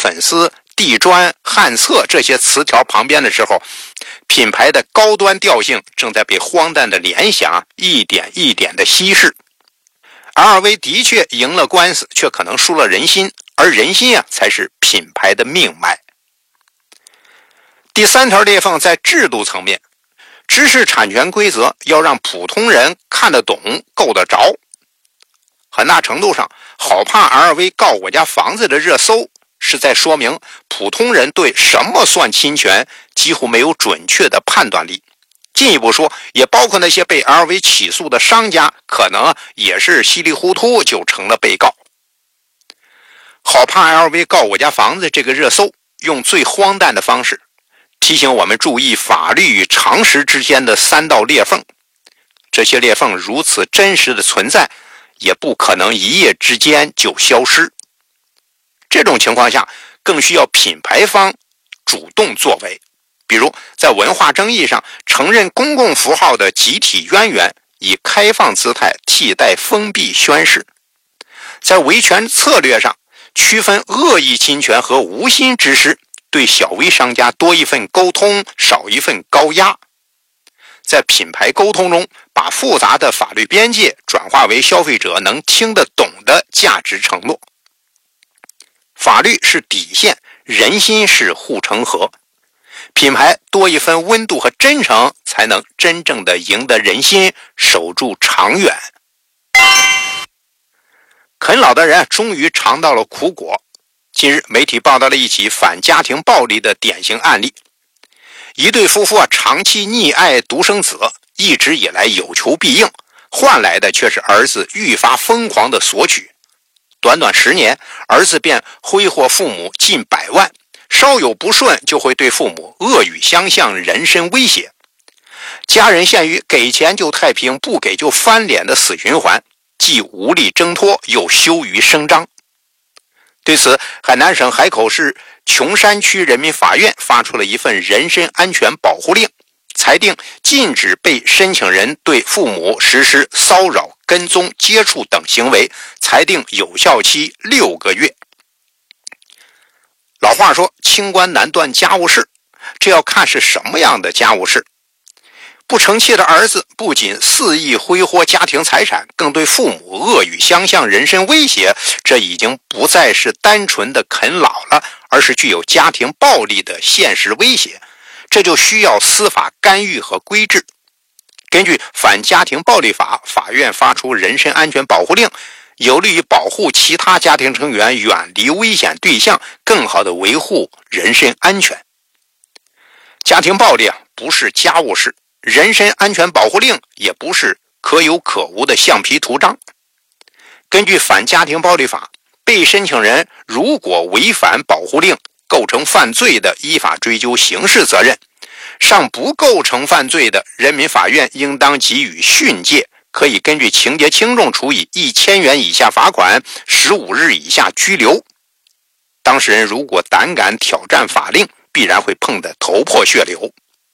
粉丝、地砖、旱厕这些词条旁边的时候，品牌的高端调性正在被荒诞的联想一点一点的稀释。LV 的确赢了官司，却可能输了人心，而人心才是品牌的命脉。第三条裂缝在制度层面，知识产权规则要让普通人看得懂、够得着。很大程度上，好怕 LV 告我家房子的热搜是在说明普通人对什么算侵权几乎没有准确的判断力。进一步说，也包括那些被 LV 起诉的商家，可能也是稀里糊涂就成了被告。好怕 LV 告我家房子这个热搜，用最荒诞的方式提醒我们注意法律与常识之间的三道裂缝。这些裂缝如此真实的存在，也不可能一夜之间就消失。这种情况下，更需要品牌方主动作为。比如在文化争议上，承认公共符号的集体渊源，以开放姿态替代封闭宣示；在维权策略上，区分恶意侵权和无心之失，对小微商家多一份沟通，少一份高压；在品牌沟通中，把复杂的法律边界转化为消费者能听得懂的价值承诺。法律是底线，人心是护城河。品牌多一分温度和真诚，才能真正的赢得人心，守住长远。啃老的人终于尝到了苦果。近日，媒体报道了一起反家庭暴力的典型案例。一对夫妇长期溺爱独生子，一直以来有求必应，换来的却是儿子愈发疯狂的索取。短短10年，儿子便挥霍父母近100万，稍有不顺就会对父母恶语相向，人身威胁。家人陷于给钱就太平，不给就翻脸的死循环，既无力挣脱，又羞于声张。对此，海南省海口市琼山区人民法院发出了一份人身安全保护令，裁定禁止被申请人对父母实施骚扰、跟踪、接触等行为，裁定有效期6个月。老话说，清官难断家务事，这要看是什么样的家务事。不成器的儿子不仅肆意挥霍家庭财产，更对父母恶语相向，人身威胁，这已经不再是单纯的啃老了，而是具有家庭暴力的现实威胁。这就需要司法干预和规制。根据反家庭暴力法，法院发出人身安全保护令，有利于保护其他家庭成员远离危险对象，更好地维护人身安全。家庭暴力不是家务事，人身安全保护令也不是可有可无的橡皮图章。根据反家庭暴力法，被申请人如果违反保护令，构成犯罪的，依法追究刑事责任；尚不构成犯罪的，人民法院应当给予训诫，可以根据情节轻重处以1000元以下罚款，15日以下拘留。当事人如果胆敢挑战法令，必然会碰得头破血流。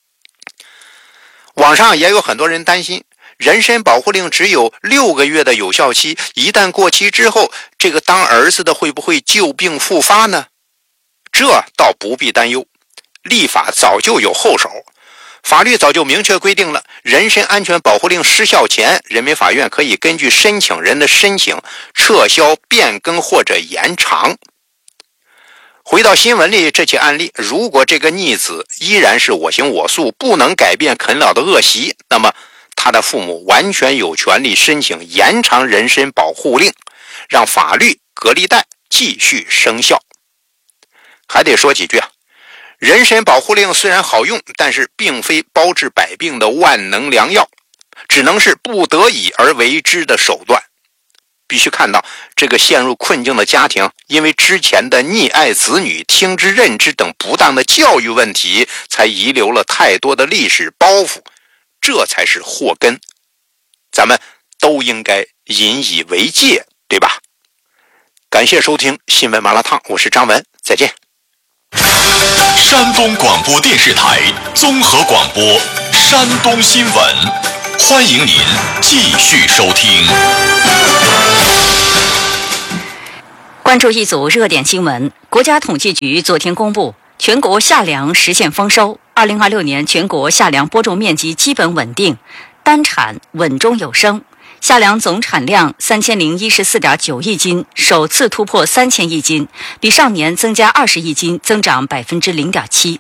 网上也有很多人担心，人身保护令只有6个月的有效期，一旦过期之后，这个当儿子的会不会旧病复发呢？这倒不必担忧，立法早就有后手。法律早就明确规定了，人身安全保护令失效前，人民法院可以根据申请人的申请撤销、变更或者延长。回到新闻里这起案例，如果这个逆子依然是我行我素，不能改变啃老的恶习，那么他的父母完全有权利申请延长人身保护令，让法律隔离带继续生效。还得说几句人身保护令虽然好用，但是并非包治百病的万能良药，只能是不得已而为之的手段。必须看到，这个陷入困境的家庭，因为之前的溺爱子女、听之任之等不当的教育问题，才遗留了太多的历史包袱，这才是祸根。咱们都应该引以为戒，对吧？感谢收听新闻麻辣烫，我是张文，再见。 山东广播电视台综合广播山东新闻，欢迎您继续收听。 关注一组热点新闻。国家统计局昨天公布，全国夏粮实现丰收。2026年全国夏粮播种面积基本稳定，单产稳中有升。夏粮总产量3014.9亿斤，首次突破3000亿斤，比上年增加20亿斤，增长0.7%。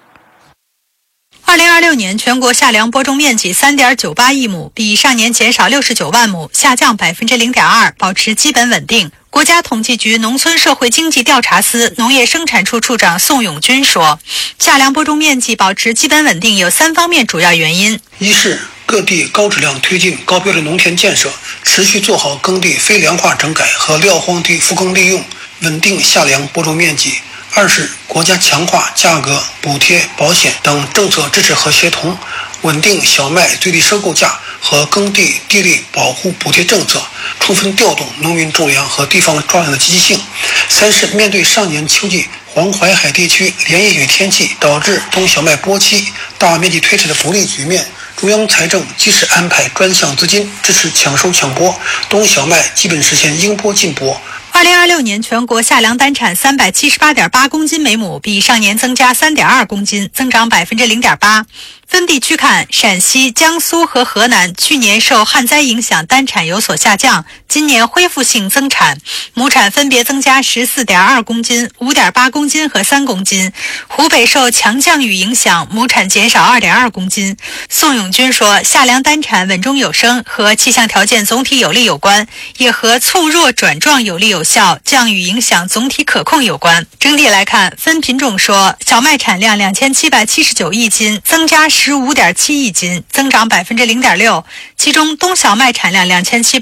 2026年全国夏粮播种面积3.98亿亩，比上年减少69万亩，下降0.2%，保持基本稳定。国家统计局农村社会经济调查司农业生产处处长宋永军说，夏粮播种面积保持基本稳定有3方面主要原因： 一是各地高质量推进高标准农田建设，持续做好耕地非粮化整改和撂荒地复耕利用，稳定夏粮播种面积；二是国家强化价格、补贴、保险等政策支持和协同，稳定小麦最低收购价和耕地地力保护补贴政策，充分调动农民种粮和地方抓粮的积极性；三是面对上年秋季黄淮海地区连夜雨天气导致冬小麦播期大面积推迟的不利局面，中央财政及时安排专项资金支持抢收抢播，冬小麦基本实现应播尽播。 2026年全国夏粮单产378.8公斤每亩，比上年增加3.2公斤，增长0.8%。分地区看，陕西、江苏和河南去年受旱灾影响单产有所下降，今年恢复性增产，亩产分别增加14.2公斤、5.8公斤和3公斤。湖北受强降雨影响，亩产减少2.2公斤。宋永军说，夏粮单产稳中有升和气象条件总体有利有关，也和促弱转壮有利有效，降雨影响总体可控有关。整体来看，分品种说，小麦产量2779亿斤，增加15.7亿斤，增长0.6%，其中冬小麦产量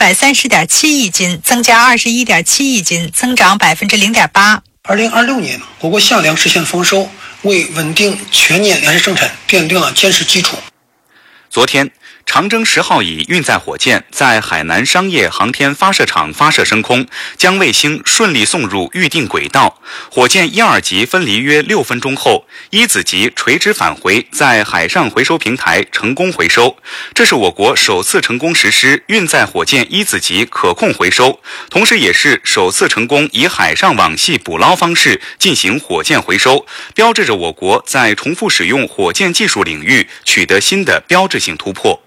2730.7亿斤，增加21.7亿斤，增长0.8%。 2026年，我国夏粮实现丰收，为稳定全年粮食生产奠定了坚实基础。 昨天，长征10号乙运载火箭在海南商业航天发射场发射升空，将卫星顺利送入预定轨道。火箭1、2级分离约6分钟后，一子级垂直返回，在海上回收平台成功回收。这是我国首次成功实施运载火箭一子级可控回收，同时也是首次成功以海上网系捕捞方式进行火箭回收，标志着我国在重复使用火箭技术领域取得新的标志性突破。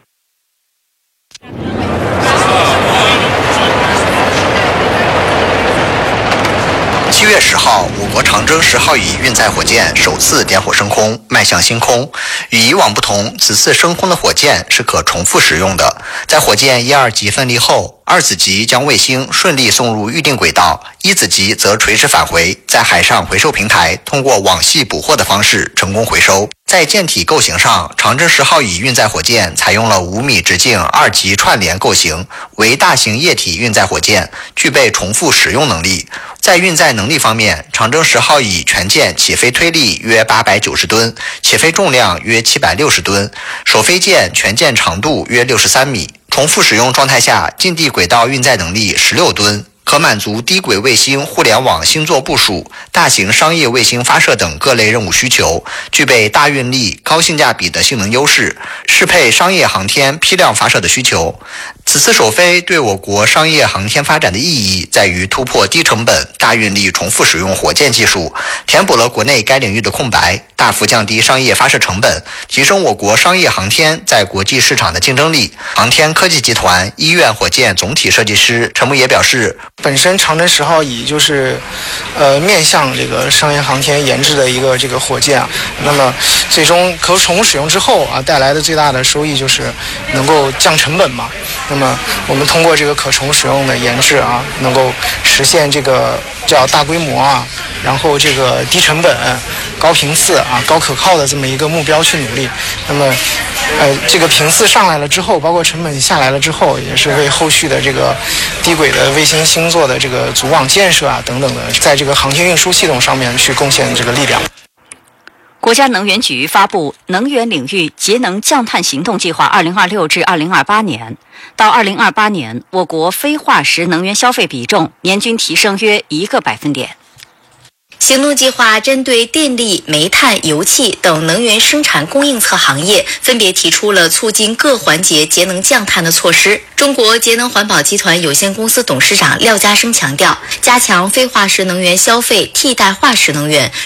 7月10号，我国长征10号乙运载火箭首次点火升空，迈向星空。与以往不同，此次升空的火箭是可重复使用的。在火箭1、2级分离后，2子级将卫星顺利送入预定轨道，1子级则垂直返回，在海上回收平台通过网系捕获的方式成功回收。在舰体构型上，长征10号乙运载火箭采用了5米直径2级串联构型，为大型液体运载火箭，具备重复使用能力。在运载能力方面，长征10号乙全舰起飞推力约890吨，起飞重量约760吨，首飞舰全舰长度约63米，重复使用状态下近地轨道运载能力16吨，可满足低轨卫星互联网星座部署、大型商业卫星发射等各类任务需求，具备大运力、高性价比的性能优势，适配商业航天批量发射的需求。此次首飞对我国商业航天发展的意义在于突破低成本、大运力重复使用火箭技术，填补了国内该领域的空白，大幅降低商业发射成本，提升我国商业航天在国际市场的竞争力。航天科技集团医院火箭总体设计师陈木野表示， 本身长征10号乙就是面向这个商业航天研制的一个这个火箭啊，那么最终可重复使用之后啊，带来的最大的收益就是能够降成本嘛。那么我们通过这个可重复使用的研制啊，能够实现这个叫大规模啊，然后这个低成本、高频次啊、高可靠的这么一个目标去努力。那么这个频次上来了之后，包括成本下来了之后，也是为后续的这个低轨的卫星星座的这个组网建设啊等等的，在这个航天运输系统上面去贡献这个力量。 国家能源局发布能源领域节能降碳行动计划2026至2028年，到2028年，我国非化石能源消费比重年均提升约1个百分点。 行动计划针对电力、煤炭、油气等能源生产供应侧行业，分别提出了促进各环节节能降碳的措施。中国节能环保集团有限公司董事长廖家生强调，加强非化石能源消费、替代化石能源，